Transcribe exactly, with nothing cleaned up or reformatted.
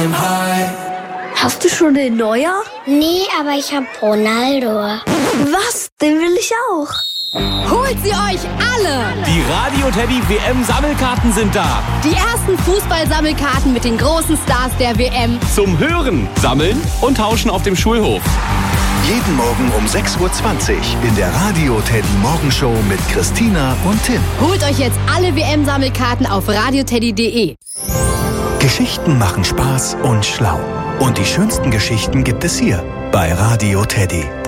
I'm high. Hast du schon den Neuer? Nee, aber ich hab Ronaldo. Was? Den will ich auch. Holt sie euch alle! Die Radio Teddy W M-Sammelkarten sind da. Die ersten Fußballsammelkarten mit den großen Stars der W M. Zum Hören, Sammeln und Tauschen auf dem Schulhof. Jeden Morgen um sechs Uhr zwanzig in der Radio Teddy Morgenshow mit Christina und Tim. Holt euch jetzt alle W M-Sammelkarten auf radioteddy punkt de. Geschichten machen Spaß und schlau. Und die schönsten Geschichten gibt es hier bei Radio Teddy.